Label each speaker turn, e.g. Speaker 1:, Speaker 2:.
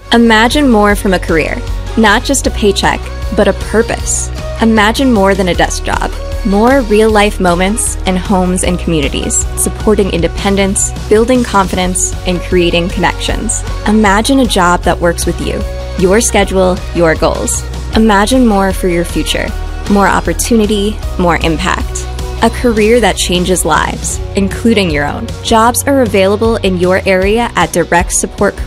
Speaker 1: Imagine more from a career, not just a paycheck, but a purpose. Imagine more than a desk job. More real-life moments in homes and communities, supporting independence, building confidence, and creating connections. Imagine a job that works with you, your schedule, your goals. Imagine more for your future. More opportunity, more impact. A career that changes lives, including your own. Jobs are available in your area at Direct Support